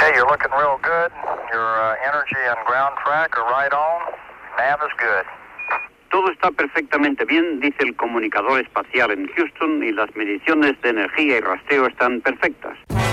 Okay, you're looking real good. Your energy and ground track are right on. Nav is good. Todo está perfectamente bien, dice el comunicador espacial en Houston, y las mediciones de energía y rastreo están perfectas.